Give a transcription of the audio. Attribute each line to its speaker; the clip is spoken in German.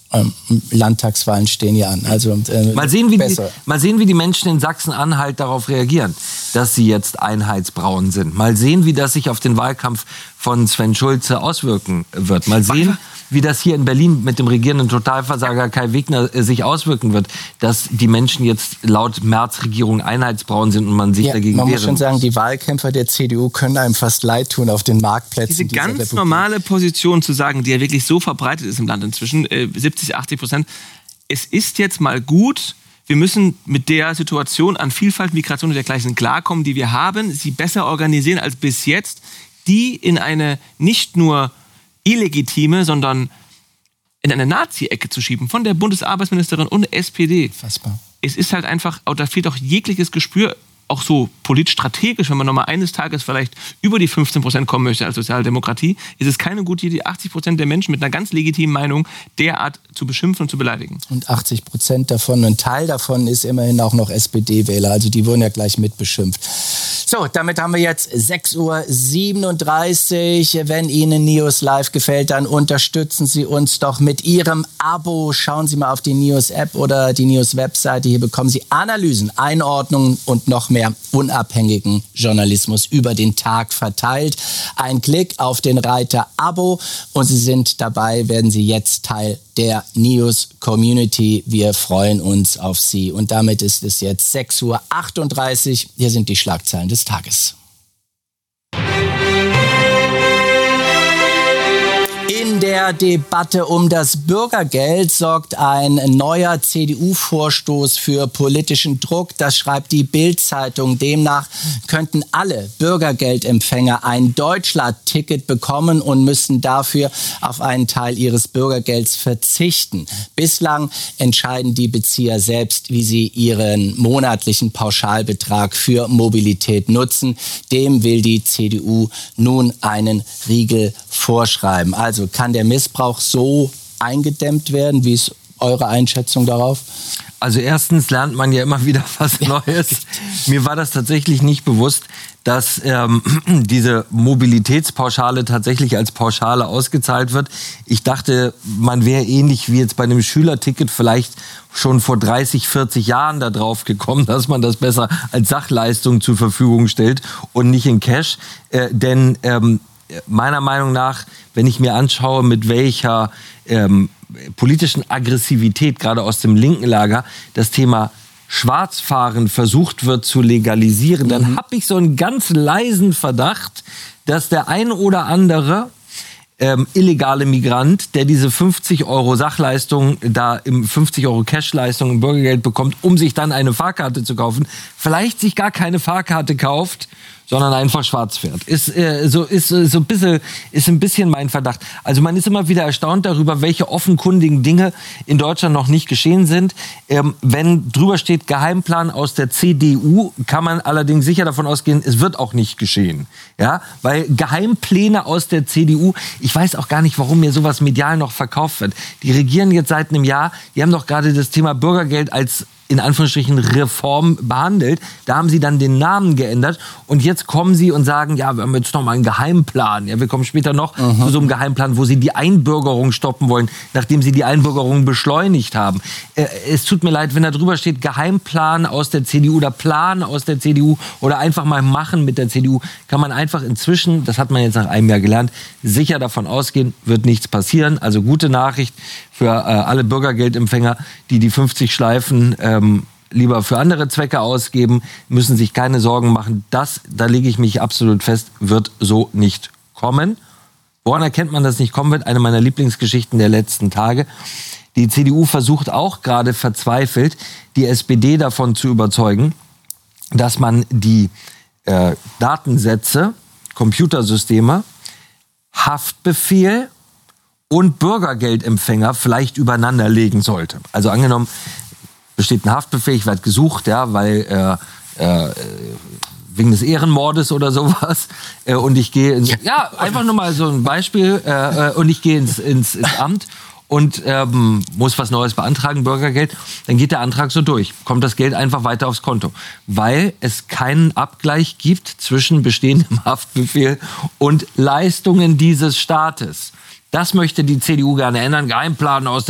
Speaker 1: Landtagswahlen stehen ja an. Also,
Speaker 2: mal sehen, wie die Menschen in Sachsen-Anhalt darauf reagieren, dass sie jetzt einheitsbraun sind. Mal sehen, wie das sich auf den Wahlkampf von Sven Schulze auswirken wird. Mal sehen, wie das hier in Berlin mit dem regierenden Totalversager Kai Wegner sich auswirken wird, dass die Menschen jetzt laut Merz-Regierung einheitsbraun sind und man sich dagegen wehren
Speaker 1: muss. Man muss schon sagen, die Wahlkämpfer der CDU können einem fast leid tun auf den Marktplätzen
Speaker 3: dieser Republik. Diese ganz normale Position zu sagen, die ja wirklich so verbreitet ist im Land inzwischen, 70-80%, es ist jetzt mal gut, wir müssen mit der Situation an Vielfalt, Migration und dergleichen klarkommen, die wir haben, sie besser organisieren als bis jetzt, die in eine nicht nur illegitime, sondern in eine Nazi-Ecke zu schieben, von der Bundesarbeitsministerin und SPD.
Speaker 1: Fassbar.
Speaker 3: Es ist halt einfach, da fehlt auch jegliches Gespür, auch so politisch strategisch, wenn man nochmal eines Tages vielleicht über die 15% kommen möchte als Sozialdemokratie, ist es keine gute Idee, 80% der Menschen mit einer ganz legitimen Meinung derart zu beschimpfen und zu beleidigen.
Speaker 1: Und 80% davon, ein Teil davon ist immerhin auch noch SPD-Wähler, also die wurden ja gleich mitbeschimpft. So, damit haben wir jetzt 6:37 Uhr. Wenn Ihnen News Live gefällt, dann unterstützen Sie uns doch mit Ihrem Abo. Schauen Sie mal auf die News-App oder die News-Webseite. Hier bekommen Sie Analysen, Einordnungen und noch mehr unabhängigen Journalismus über den Tag verteilt. Ein Klick auf den Reiter Abo und Sie sind dabei, werden Sie jetzt Teil der News-Community. Wir freuen uns auf Sie. Und damit ist es jetzt 6:38 Uhr. Hier sind die Schlagzeilen des Tages. In der Debatte um das Bürgergeld sorgt ein neuer CDU-Vorstoß für politischen Druck. Das schreibt die Bild-Zeitung. Demnach könnten alle Bürgergeldempfänger ein Deutschland-Ticket bekommen und müssten dafür auf einen Teil ihres Bürgergelds verzichten. Bislang entscheiden die Bezieher selbst, wie sie ihren monatlichen Pauschalbetrag für Mobilität nutzen. Dem will die CDU nun einen Riegel vorschreiben. Also kann der Missbrauch so eingedämmt werden? Wie ist eure Einschätzung darauf?
Speaker 2: Also erstens lernt man ja immer wieder was Neues. Mir war das tatsächlich nicht bewusst, dass diese Mobilitätspauschale tatsächlich als Pauschale ausgezahlt wird. Ich dachte, man wäre ähnlich wie jetzt bei einem Schülerticket vielleicht schon vor 30, 40 Jahren da drauf gekommen, dass man das besser als Sachleistung zur Verfügung stellt und nicht in Cash. Denn meiner Meinung nach, wenn ich mir anschaue, mit welcher politischen Aggressivität, gerade aus dem linken Lager, das Thema Schwarzfahren versucht wird zu legalisieren, dann habe ich so einen ganz leisen Verdacht, dass der ein oder andere illegale Migrant, der diese 50 € Sachleistung, da im 50 € Cashleistung im Bürgergeld bekommt, um sich dann eine Fahrkarte zu kaufen, vielleicht sich gar keine Fahrkarte kauft, sondern einfach schwarz fährt. Ist ein bisschen mein Verdacht. Also man ist immer wieder erstaunt darüber, welche offenkundigen Dinge in Deutschland noch nicht geschehen sind. Wenn drüber steht Geheimplan aus der CDU, kann man allerdings sicher davon ausgehen, es wird auch nicht geschehen. Ja, weil Geheimpläne aus der CDU, ich weiß auch gar nicht, warum mir sowas medial noch verkauft wird. Die regieren jetzt seit einem Jahr, die haben doch gerade das Thema Bürgergeld als in Anführungsstrichen Reform behandelt. Da haben sie dann den Namen geändert und jetzt kommen sie und sagen, ja, wir haben jetzt noch mal einen Geheimplan. Ja, wir kommen später noch zu so einem Geheimplan, wo sie die Einbürgerung stoppen wollen, nachdem sie die Einbürgerung beschleunigt haben. Es tut mir leid, wenn da drüber steht Geheimplan aus der CDU oder Plan aus der CDU oder einfach mal machen mit der CDU, kann man einfach inzwischen, das hat man jetzt nach einem Jahr gelernt, sicher davon ausgehen, wird nichts passieren. Also gute Nachricht für alle Bürgergeldempfänger, die 50 Schleifen lieber für andere Zwecke ausgeben, müssen sich keine Sorgen machen. Das, da lege ich mich absolut fest, wird so nicht kommen. Woran erkennt man, dass es nicht kommen wird? Eine meiner Lieblingsgeschichten der letzten Tage. Die CDU versucht auch gerade verzweifelt, die SPD davon zu überzeugen, dass man die Datensätze, Computersysteme, Haftbefehl und Bürgergeldempfänger vielleicht übereinander legen sollte. Also angenommen, besteht ein Haftbefehl, ich werde gesucht, ja, weil wegen des Ehrenmordes oder sowas. Und ich gehe einfach nur mal so ein Beispiel. Und ich gehe ins Amt und muss was Neues beantragen, Bürgergeld. Dann geht der Antrag so durch. Kommt das Geld einfach weiter aufs Konto. Weil es keinen Abgleich gibt zwischen bestehendem Haftbefehl und Leistungen dieses Staates. Das möchte die CDU gerne ändern. Geheimplan aus